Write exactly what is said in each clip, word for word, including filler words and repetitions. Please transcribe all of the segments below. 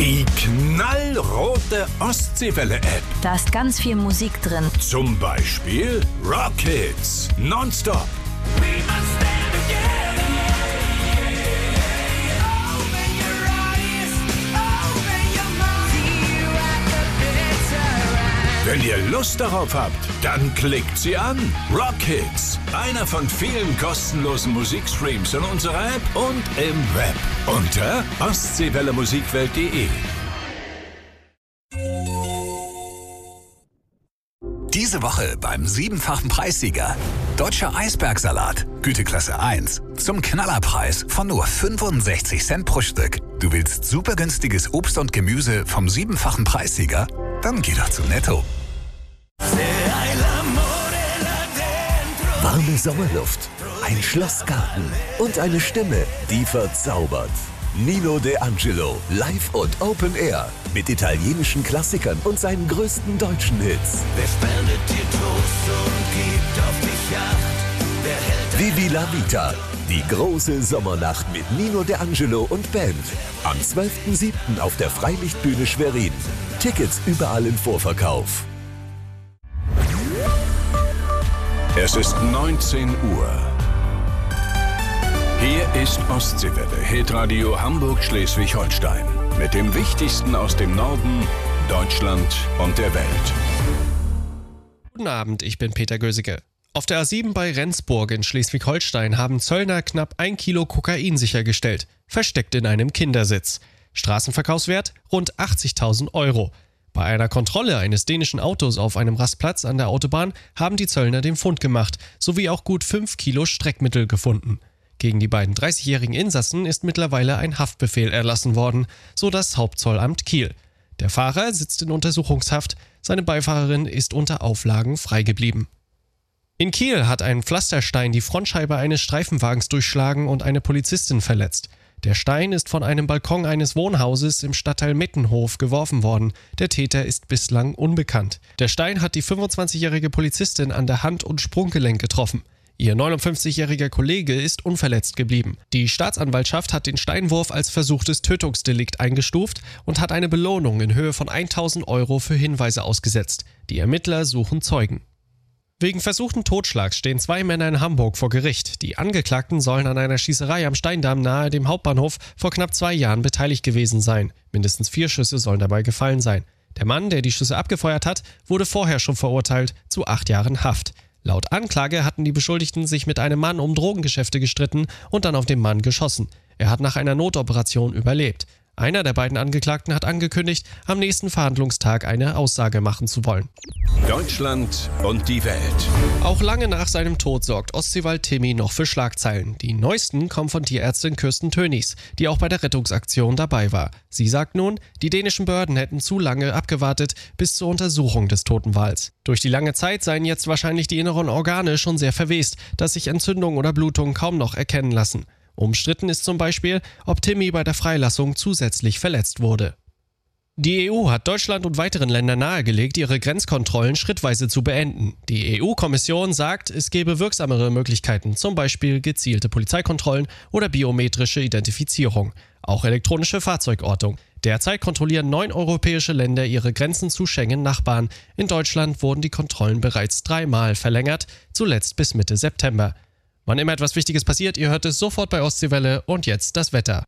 Die knallrote Ostseewelle-App. Da ist ganz viel Musik drin. Zum Beispiel Rockets nonstop. Wenn ihr Lust darauf habt, dann klickt sie an. Rockets, einer von vielen kostenlosen Musikstreams in unserer App und im Web unter ostseewellemusikwelt punkt de. Diese Woche beim siebenfachen Preissieger. Deutscher Eisbergsalat, Güteklasse eins. Zum Knallerpreis von nur fünfundsechzig Cent pro Stück. Du willst super günstiges Obst und Gemüse vom siebenfachen Preissieger? Dann geh doch zu Netto. Warme Sommerluft, ein Schlossgarten und eine Stimme, die verzaubert. Nino De Angelo, live und Open Air. Mit italienischen Klassikern und seinen größten deutschen Hits. Wer spendet dir Trost und gibt auf dich Acht? Wer hält Vivi la Vita, die große Sommernacht mit Nino De Angelo und Band. Am zwölften siebten auf der Freilichtbühne Schwerin. Tickets überall im Vorverkauf. Es ist neunzehn Uhr. Hier ist Ostseewelle, Hitradio Hamburg-Schleswig-Holstein. Mit dem Wichtigsten aus dem Norden, Deutschland und der Welt. Guten Abend, ich bin Peter Gösicke. Auf der A sieben bei Rendsburg in Schleswig-Holstein haben Zöllner knapp ein Kilo Kokain sichergestellt, versteckt in einem Kindersitz. Straßenverkaufswert rund achtzigtausend Euro. Bei einer Kontrolle eines dänischen Autos auf einem Rastplatz an der Autobahn haben die Zöllner den Fund gemacht, sowie auch gut fünf Kilo Streckmittel gefunden. Gegen die beiden dreißigjährigen Insassen ist mittlerweile ein Haftbefehl erlassen worden, so das Hauptzollamt Kiel. Der Fahrer sitzt in Untersuchungshaft, seine Beifahrerin ist unter Auflagen freigeblieben. In Kiel hat ein Pflasterstein die Frontscheibe eines Streifenwagens durchschlagen und eine Polizistin verletzt. Der Stein ist von einem Balkon eines Wohnhauses im Stadtteil Mittenhof geworfen worden. Der Täter ist bislang unbekannt. Der Stein hat die fünfundzwanzigjährige Polizistin an der Hand- und Sprunggelenk getroffen. Ihr neunundfünfzigjähriger Kollege ist unverletzt geblieben. Die Staatsanwaltschaft hat den Steinwurf als versuchtes Tötungsdelikt eingestuft und hat eine Belohnung in Höhe von tausend Euro für Hinweise ausgesetzt. Die Ermittler suchen Zeugen. Wegen versuchten Totschlags stehen zwei Männer in Hamburg vor Gericht. Die Angeklagten sollen an einer Schießerei am Steindamm nahe dem Hauptbahnhof vor knapp zwei Jahren beteiligt gewesen sein. Mindestens vier Schüsse sollen dabei gefallen sein. Der Mann, der die Schüsse abgefeuert hat, wurde vorher schon verurteilt zu acht Jahren Haft. Laut Anklage hatten die Beschuldigten sich mit einem Mann um Drogengeschäfte gestritten und dann auf den Mann geschossen. Er hat nach einer Notoperation überlebt. Einer der beiden Angeklagten hat angekündigt, am nächsten Verhandlungstag eine Aussage machen zu wollen. Deutschland und die Welt. Auch lange nach seinem Tod sorgt Ostseewald Timmy noch für Schlagzeilen. Die neuesten kommen von Tierärztin Kirsten Tönnies, die auch bei der Rettungsaktion dabei war. Sie sagt nun, die dänischen Behörden hätten zu lange abgewartet bis zur Untersuchung des toten Wals. Durch die lange Zeit seien jetzt wahrscheinlich die inneren Organe schon sehr verwest, dass sich Entzündungen oder Blutungen kaum noch erkennen lassen. Umstritten ist zum Beispiel, ob Timmy bei der Freilassung zusätzlich verletzt wurde. Die E U hat Deutschland und weiteren Ländern nahegelegt, ihre Grenzkontrollen schrittweise zu beenden. Die E U-Kommission sagt, es gebe wirksamere Möglichkeiten, zum Beispiel gezielte Polizeikontrollen oder biometrische Identifizierung, auch elektronische Fahrzeugortung. Derzeit kontrollieren neun europäische Länder ihre Grenzen zu Schengen-Nachbarn. In Deutschland wurden die Kontrollen bereits dreimal verlängert, zuletzt bis Mitte September. Wann immer etwas Wichtiges passiert, ihr hört es sofort bei Ostseewelle und jetzt das Wetter.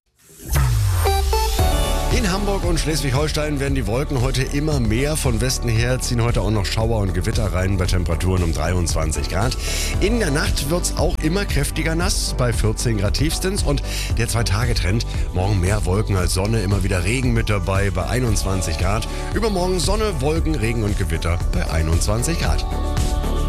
In Hamburg und Schleswig-Holstein werden die Wolken heute immer mehr. Von Westen her ziehen heute auch noch Schauer und Gewitter rein bei Temperaturen um dreiundzwanzig Grad. In der Nacht wird es auch immer kräftiger nass, bei vierzehn Grad tiefstens. Und der Zwei-Tage-Trend, morgen mehr Wolken als Sonne, immer wieder Regen mit dabei bei einundzwanzig Grad. Übermorgen Sonne, Wolken, Regen und Gewitter bei einundzwanzig Grad.